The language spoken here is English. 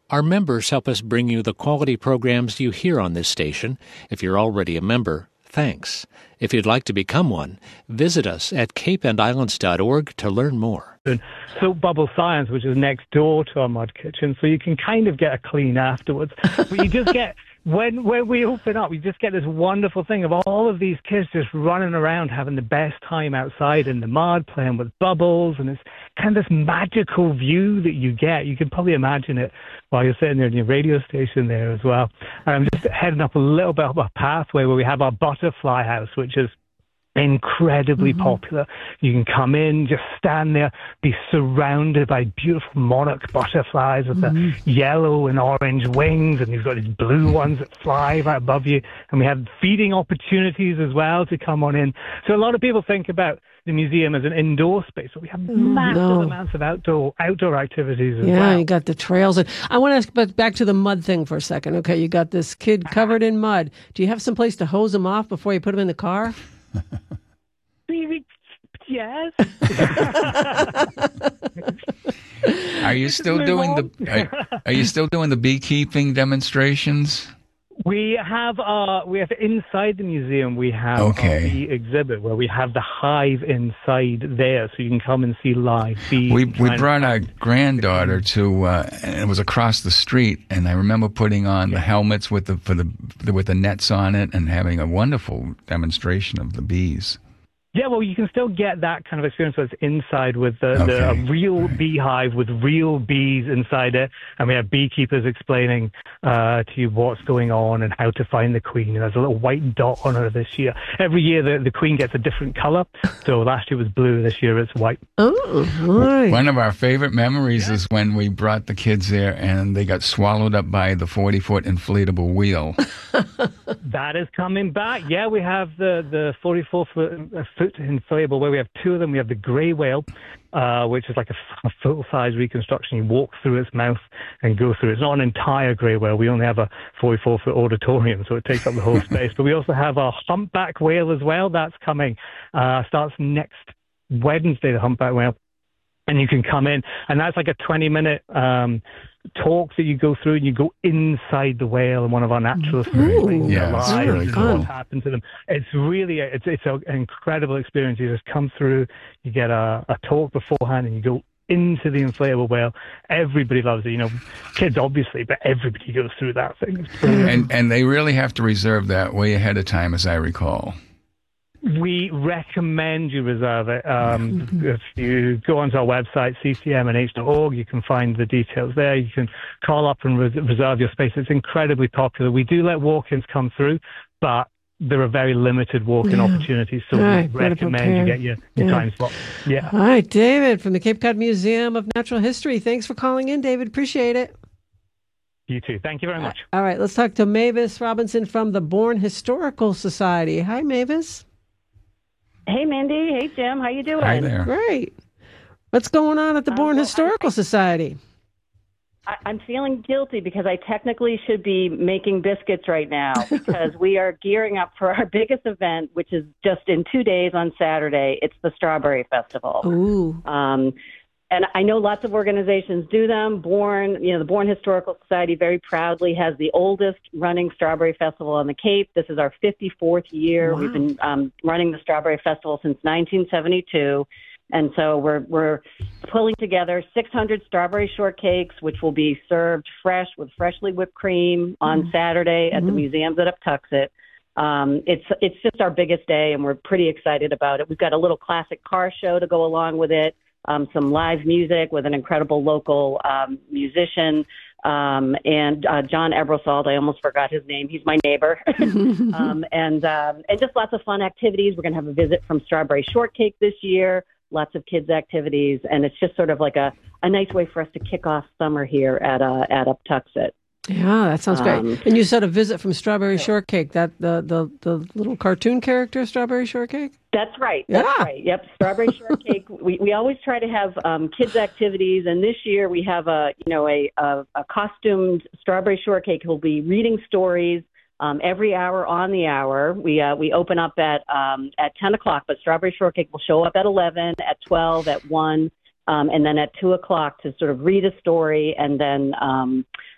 Our members help us bring you the quality programs you hear on this station. If you're already a member, thanks. If you'd like to become one, visit us at capeandislands.org to learn more. Soap Bubble Science, which is next door to our mud kitchen, so you can kind of get a clean afterwards. But you just get, when we open up, you just get this wonderful thing of all of these kids just running around having the best time outside in the mud, playing with bubbles, and it's kind of this magical view that you get. You can probably imagine it while you're sitting there in your radio station there as well. And I'm just heading up a little bit of a pathway where we have our butterfly house, which is incredibly popular. You can come in, just stand there, be surrounded by beautiful monarch butterflies with the yellow and orange wings, and you've got these blue ones that fly right above you. And we have feeding opportunities as well to come on in. So a lot of people think about the museum as an indoor space, but we have massive amounts of outdoor activities as well. Yeah, you got the trails. And I want to ask about back to the mud thing for a second. Okay, you got this kid covered in mud. Do you have some place to hose him off before you put him in the car? Yes. Are you still doing the beekeeping demonstrations? We have inside the museum, we have the exhibit where we have the hive inside there, so you can come and see live bees. We brought our granddaughter to, and it was across the street, and I remember putting on the helmets with the nets on it and having a wonderful demonstration of the bees. Yeah, well, you can still get that kind of experience where it's inside with the real beehive with real bees inside it. And we have beekeepers explaining to you what's going on and how to find the queen. And there's a little white dot on her this year. Every year the queen gets a different color. So last year was blue, this year it's white. Oh, right. One of our favorite memories is when we brought the kids there and they got swallowed up by the 40-foot inflatable wheel. That is coming back. Yeah, we have the 44-foot inflatable where we have two of them. We have the grey whale, which is like a full-size reconstruction. You walk through its mouth and go through. It's not an entire grey whale. We only have a 44-foot auditorium, so it takes up the whole space. But we also have a humpback whale as well. That's coming. Starts next Wednesday, the humpback whale. And you can come in, and that's like a 20-minute talk that you go through, and you go inside the whale, and one of our naturalists it's really cool. What happened to them? It's really it's an incredible experience. You just come through, you get a talk beforehand, and you go into the inflatable whale. Everybody loves it, kids obviously, but everybody goes through that thing. And they really have to reserve that way ahead of time, as I recall. We recommend you reserve it. If you go onto our website, ccmnh.org, you can find the details there. You can call up and reserve your space. It's incredibly popular. We do let walk-ins come through, but there are very limited walk-in opportunities, so we recommend you get your time slot. Yeah. All right, David from the Cape Cod Museum of Natural History. Thanks for calling in, David. Appreciate it. You too. Thank you very much. All right, let's talk to Mavis Robinson from the Bourne Historical Society. Hi, Mavis. Hey, Mindy. Hey, Jim. How you doing? Hi there. Great. What's going on at the Bourne Historical Society? I'm feeling guilty because I technically should be making biscuits right now because we are gearing up for our biggest event, which is just in 2 days on Saturday. It's the Strawberry Festival. Ooh. And I know lots of organizations do them. The Bourne Historical Society very proudly has the oldest running Strawberry Festival on the Cape. This is our 54th year. Wow. We've been running the Strawberry Festival since 1972. And so we're pulling together 600 strawberry shortcakes, which will be served fresh with freshly whipped cream on Saturday at the museums at Uptuxet. It's just our biggest day, and we're pretty excited about it. We've got a little classic car show to go along with it. Some live music with an incredible local musician, and John Ebersol. I almost forgot his name. He's my neighbor. and just lots of fun activities. We're going to have a visit from Strawberry Shortcake this year, lots of kids' activities, and it's just sort of like a nice way for us to kick off summer here at Uptuxet. Yeah, that sounds great. And you said a visit from Strawberry Shortcake, that the little cartoon character, Strawberry Shortcake? That's right. That's right. Yep, Strawberry Shortcake. We always try to have kids' activities, and this year we have a costumed Strawberry Shortcake who'll be reading stories every hour on the hour. We open up at 10 o'clock, but Strawberry Shortcake will show up at 11, at 12, at 1, and then at 2 o'clock to sort of read a story, and then